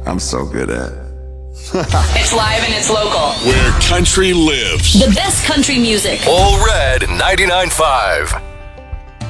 I'm so good at. It's live and it's local. Where country lives. The best country music. All Red 99.5.